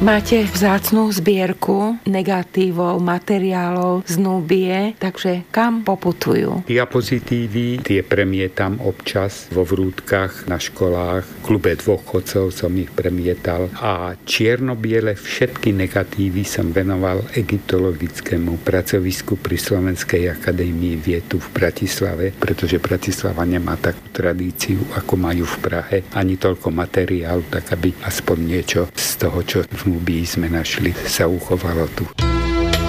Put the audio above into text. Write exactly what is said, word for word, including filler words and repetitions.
Máte vzácnu zbierku negatívov, materiálov z Núbie, takže kam poputujú? Diapozitívy, tie premietam občas vo vrútkach, na školách, v klube dôchodcov som ich premietal a čierno-biele všetky negatívy som venoval egyptologickému pracovisku pri Slovenskej akadémii vied tu v Bratislave, pretože Bratislava nemá takú tradíciu, ako majú v Prahe, ani toľko materiálu, tak aby aspoň niečo z toho, čo v Núbii sme našli, sa uchovalo tu.